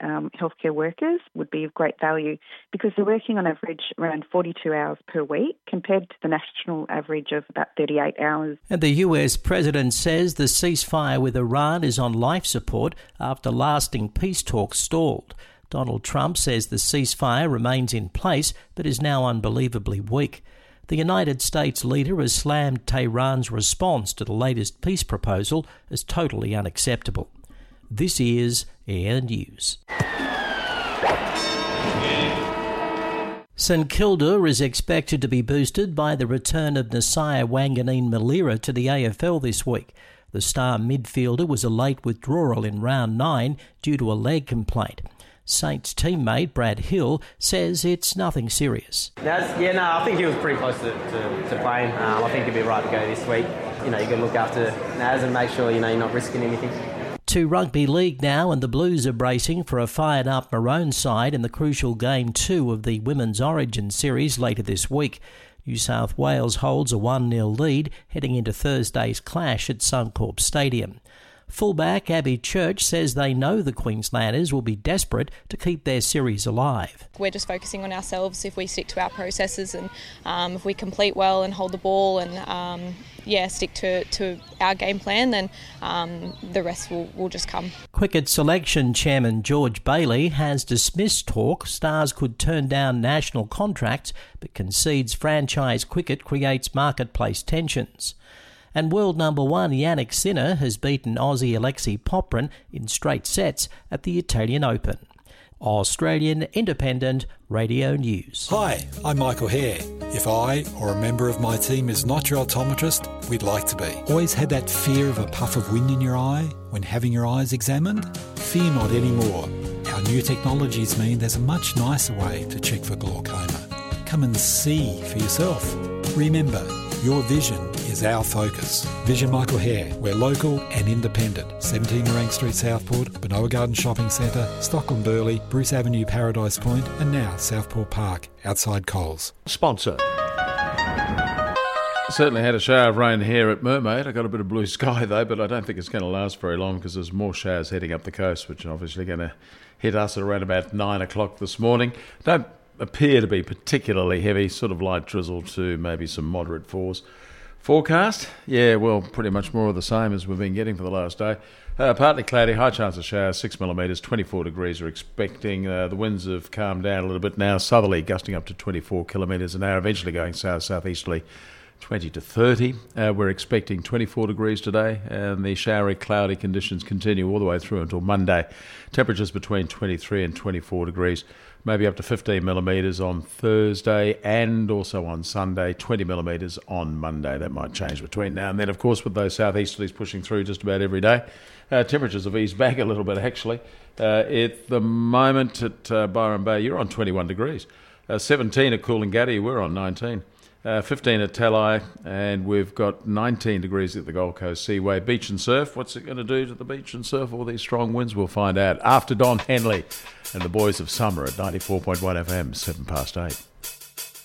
healthcare workers would be of great value because they're working on average around 42 hours per week compared to the national average of about 38 hours. And the US president says the ceasefire with Iran is on life support after lasting peace talks stalled. Donald Trump says the ceasefire remains in place but is now unbelievably weak. The United States leader has slammed Tehran's response to the latest peace proposal as totally unacceptable. This is Air News. St Kilda is expected to be boosted by the return of Nasiah Wanganeen-Malira to the AFL this week. The star midfielder was a late withdrawal in round 9 due to a leg complaint. Saints teammate Brad Hill says it's nothing serious. I think he was pretty close to playing. I think he'd be right to go this week. You got to look after Naz and make sure, you're not risking anything. To rugby league now, and the Blues are bracing for a fired-up Maroon side in the crucial Game 2 of the Women's Origin Series later this week. New South Wales holds a 1-0 lead heading into Thursday's clash at Suncorp Stadium. Fullback Abby Church says they know the Queenslanders will be desperate to keep their series alive. We're just focusing on ourselves. If we stick to our processes and if we complete well and hold the ball and stick to our game plan, then the rest will just come. Cricket Selection Chairman George Bailey has dismissed talk Stars could turn down national contracts but concedes franchise cricket creates marketplace tensions. And world number 1 Yannick Sinner has beaten Aussie Alexei Poprin in straight sets at the Italian Open. Australian Independent Radio News. Hi, I'm Michael Hare. If I or a member of my team is not your optometrist, we'd like to be. Always had that fear of a puff of wind in your eye when having your eyes examined? Fear not anymore. Our new technologies mean there's a much nicer way to check for glaucoma. Come and see for yourself. Remember, your vision is our focus. Vision Michael Hare. We're local and independent. 17 Narang Street, Southport, Benoa Garden Shopping Centre, Stockland Burleigh, Bruce Avenue, Paradise Point, and now Southport Park, outside Coles. Sponsor. Certainly had a shower of rain here at Mermaid. I got a bit of blue sky though, but I don't think it's going to last very long because there's more showers heading up the coast, which are obviously going to hit us at around about 9 o'clock this morning. Don't appear to be particularly heavy, sort of light drizzle to maybe some moderate force. Forecast? Yeah, well, pretty much more of the same as we've been getting for the last day. Partly cloudy, high chance of showers, 6 millimetres, 24 degrees are expecting. The winds have calmed down a little bit now, southerly gusting up to 24 kilometres an hour, eventually going south-southeasterly 20 to 30. We're expecting 24 degrees today, and the showery, cloudy conditions continue all the way through until Monday. Temperatures between 23 and 24 degrees. Maybe up to 15 millimetres on Thursday and also on Sunday, 20 millimetres on Monday. That might change between now and then, of course, with those southeasterlies pushing through just about every day. Temperatures have eased back a little bit, actually. At the moment at Byron Bay, you're on 21 degrees. 17 at Coolangatta, we're on 19. 15 at Talai, and we've got 19 degrees at the Gold Coast Seaway. Beach and surf, what's it going to do to the beach and surf? All these strong winds, we'll find out after Don Henley and the Boys of Summer at 94.1 FM, 8:07.